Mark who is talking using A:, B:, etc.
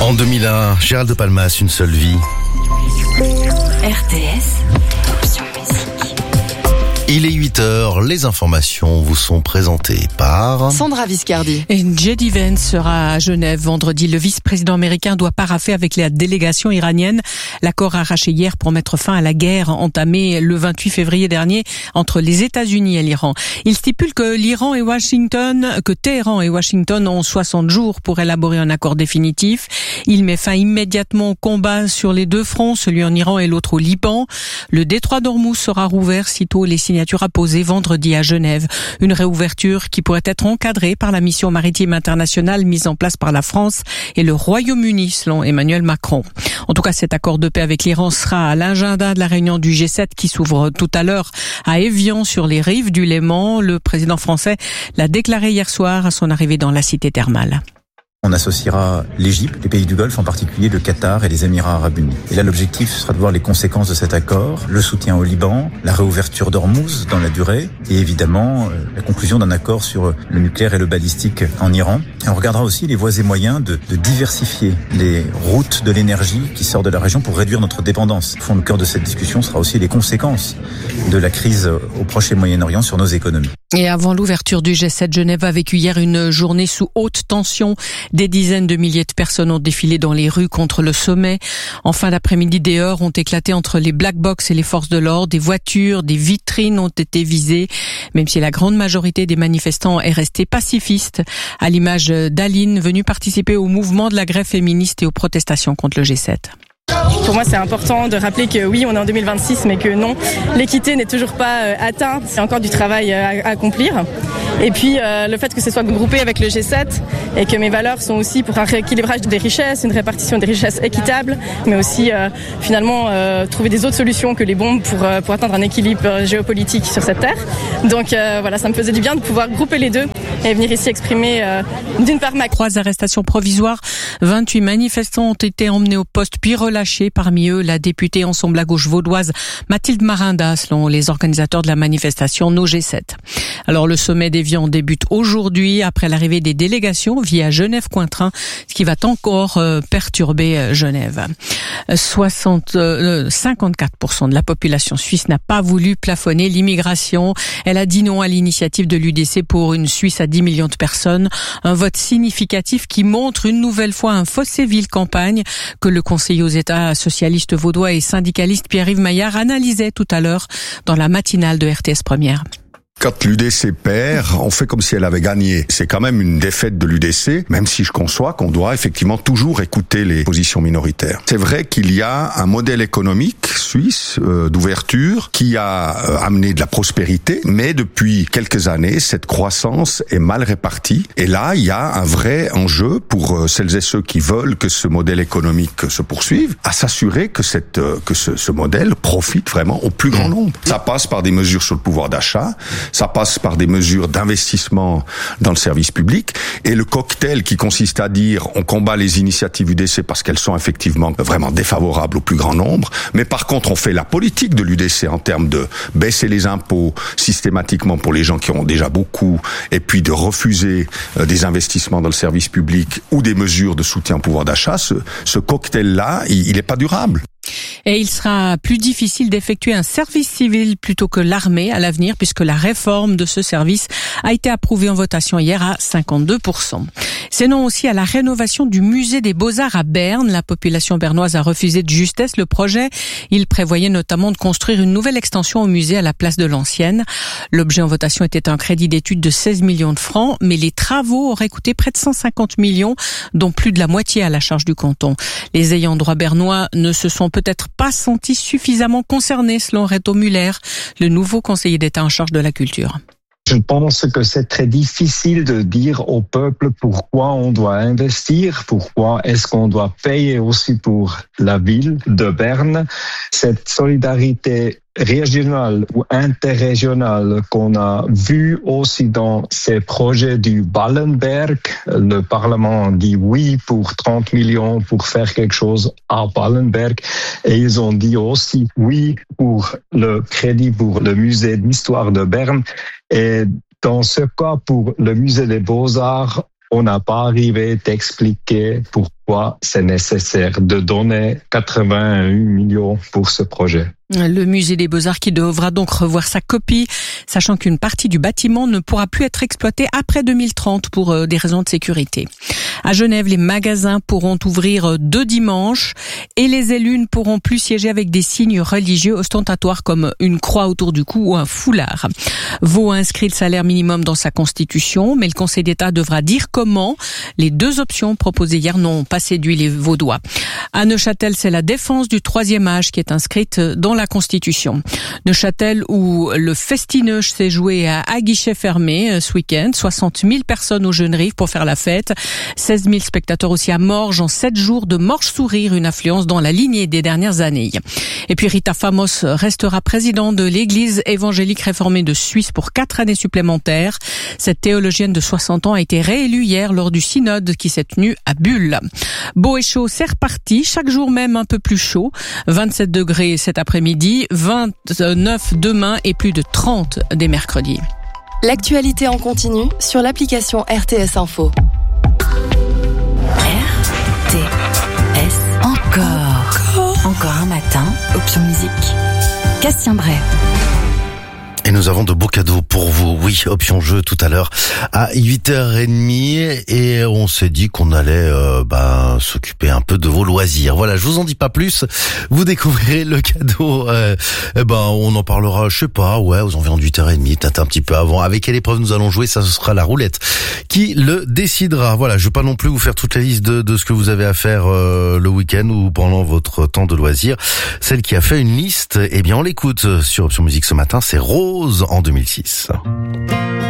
A: En 2001, Gérald de Palmas, Une seule vie.
B: RTS, option musique.
A: Il est 8h, les informations vous sont présentées par
C: Sandra Viscardi.
D: Et J.D. Vance sera à Genève vendredi. Le vice-président américain doit paraffer avec la délégation iranienne l'accord arraché hier pour mettre fin à la guerre entamée le 28 février dernier entre les États-Unis et l'Iran. Il stipule que Téhéran et Washington ont 60 jours pour élaborer un accord définitif. Il met fin immédiatement au combat sur les deux fronts, celui en Iran et l'autre au Liban. Le détroit d'Ormuz sera rouvert sitôt les signatures apposées vendredi à Genève. Une réouverture qui pourrait être encadrée par la mission maritime internationale mise en place par la France et le Royaume-Uni, selon Emmanuel Macron. En tout cas, cet accord de paix avec l'Iran sera à l'agenda de la réunion du G7 qui s'ouvre tout à l'heure à Évian sur les rives du Léman. Le président français l'a déclaré hier soir à son arrivée dans la cité thermale.
E: On associera l'Égypte, les pays du Golfe, en particulier le Qatar et les Émirats arabes unis. Et là, l'objectif sera de voir les conséquences de cet accord, le soutien au Liban, la réouverture d'Ormuz dans la durée, et évidemment la conclusion d'un accord sur le nucléaire et le balistique en Iran. Et on regardera aussi les voies et moyens de diversifier les routes de l'énergie qui sortent de la région pour réduire notre dépendance. Au fond, le cœur de cette discussion sera aussi les conséquences de la crise au Proche et Moyen-Orient sur nos économies.
D: Et avant l'ouverture du G7, Genève a vécu hier une journée sous haute tension. Des dizaines de milliers de personnes ont défilé dans les rues contre le sommet. En fin d'après-midi, des heurts ont éclaté entre les Black Blocs et les forces de l'ordre. Des voitures, des vitrines ont été visées, même si la grande majorité des manifestants est restée pacifiste, à l'image d'Aline, venue participer au mouvement de la grève féministe et aux protestations contre le G7.
F: Pour moi, c'est important de rappeler que oui, on est en 2026, mais que non, l'équité n'est toujours pas atteinte. Il y a encore du travail à accomplir. Et puis, le fait que ce soit groupé avec le G7 et que mes valeurs sont aussi pour un rééquilibrage des richesses, une répartition des richesses équitable, mais aussi finalement trouver des autres solutions que les bombes pour atteindre un équilibre géopolitique sur cette terre. Donc voilà, ça me faisait du bien de pouvoir grouper les deux et venir ici exprimer d'une part ma...
D: 3 arrestations provisoires, 28 manifestants ont été emmenés au poste puis relâchés. Parmi eux, la députée Ensemble à gauche vaudoise Mathilde Marinda, selon les organisateurs de la manifestation No G7. Alors le sommet d'Évian débute aujourd'hui après l'arrivée des délégations via Genève-Cointrin, ce qui va encore perturber Genève. 54% de la population suisse n'a pas voulu plafonner l'immigration. Elle a dit non à l'initiative de l'UDC pour une Suisse à 10 millions de personnes. Un vote significatif qui montre une nouvelle fois un fossé ville-campagne que le conseiller aux États socialiste vaudois et syndicaliste Pierre-Yves Maillard analysait tout à l'heure dans la matinale de RTS Première.
G: Quand l'UDC perd, on fait comme si elle avait gagné. C'est quand même une défaite de l'UDC, même si je conçois qu'on doit effectivement toujours écouter les positions minoritaires. C'est vrai qu'il y a un modèle économique suisse d'ouverture qui a amené de la prospérité, mais depuis quelques années, cette croissance est mal répartie. Et là, il y a un vrai enjeu pour celles et ceux qui veulent que ce modèle économique se poursuive, à s'assurer que ce modèle profite vraiment au plus grand nombre. Ça passe par des mesures sur le pouvoir d'achat. Ça passe par des mesures d'investissement dans le service public et le cocktail qui consiste à dire on combat les initiatives UDC parce qu'elles sont effectivement vraiment défavorables au plus grand nombre, mais par contre on fait la politique de l'UDC en termes de baisser les impôts systématiquement pour les gens qui ont déjà beaucoup et puis de refuser des investissements dans le service public ou des mesures de soutien au pouvoir d'achat. Ce cocktail-là, il n'est pas durable.
D: Et il sera plus difficile d'effectuer un service civil plutôt que l'armée à l'avenir puisque la réforme de ce service a été approuvée en votation hier à 52%. C'est non aussi à la rénovation du musée des Beaux-Arts à Berne. La population bernoise a refusé de justesse le projet. Il prévoyait notamment de construire une nouvelle extension au musée à la place de l'ancienne. L'objet en votation était un crédit d'étude de 16 millions de francs, mais les travaux auraient coûté près de 150 millions, dont plus de la moitié à la charge du canton. Les ayants droit bernois ne se sont peut-être pas sentis suffisamment concernés, selon Reto Müller, le nouveau conseiller d'État en charge de la culture.
H: Je pense que c'est très difficile de dire au peuple pourquoi on doit investir, pourquoi est-ce qu'on doit payer aussi pour la ville de Berne. Cette solidarité régionale ou interrégionale qu'on a vu aussi dans ces projets du Ballenberg. Le Parlement dit oui pour 30 millions pour faire quelque chose à Ballenberg et ils ont dit aussi oui pour le crédit pour le musée d'histoire de Berne. Et dans ce cas, pour le musée des Beaux-Arts, on n'a pas arrivé d'expliquer pourquoi pourquoi c'est nécessaire de donner 81 millions pour ce projet.
D: Le musée des Beaux-Arts qui devra donc revoir sa copie, sachant qu'une partie du bâtiment ne pourra plus être exploitée après 2030 pour des raisons de sécurité. À Genève, les magasins pourront ouvrir 2 dimanches et les élus ne pourront plus siéger avec des signes religieux ostentatoires comme une croix autour du cou ou un foulard. Vaud a inscrit le salaire minimum dans sa constitution, mais le Conseil d'État devra dire comment. Les 2 options proposées hier n'ont pas séduit les Vaudois. À Neuchâtel, c'est la défense du 3e âge qui est inscrite dans la Constitution. Neuchâtel, où le Festineuch s'est joué à guichet fermé ce week-end. 60 000 personnes au Jeune-Rive pour faire la fête. 16 000 spectateurs aussi à Morges en 7 jours de Morges-Sourire, une affluence dans la lignée des dernières années. Et puis Rita Famos restera présidente de l'Église évangélique réformée de Suisse pour 4 années supplémentaires. Cette théologienne de 60 ans a été réélue hier lors du synode qui s'est tenu à Bulle. Beau et chaud, c'est reparti. Chaque jour même un peu plus chaud. 27 degrés cet après-midi, 29 demain et plus de 30 dès mercredi.
C: L'actualité en continu sur l'application RTS Info.
B: RTS. Encore un matin. Option musique. Cassien Bray.
A: Et nous avons de beaux cadeaux pour vous. Oui, option jeu tout à l'heure à 8h30 et on s'est dit qu'on allait s'occuper un peu de vos loisirs. Voilà, je vous en dis pas plus. Vous découvrirez le cadeau. On en parlera, je sais pas, aux environs de 8h30, peut-être un petit peu avant. Avec quelle épreuve nous allons jouer, ça ce sera la roulette qui le décidera. Voilà, je vais pas non plus vous faire toute la liste de ce que vous avez à faire le week-end ou pendant votre temps de loisirs. Celle qui a fait une liste, on l'écoute sur Option Musique ce matin, c'est Rose en 2006.